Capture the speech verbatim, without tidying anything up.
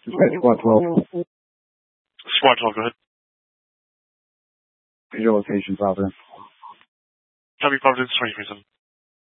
Squad twelve. Squad twelve, go ahead. Visualizations out there. Copy Providence twenty-three seven.